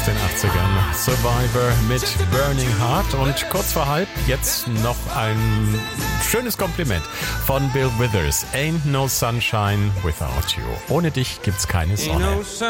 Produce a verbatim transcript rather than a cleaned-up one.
aus den achtzigern. Survivor mit Burning Heart. Und kurz vor halb jetzt noch ein schönes Kompliment von Bill Withers. Ain't no sunshine without you. Ohne dich gibt's keine Sonne.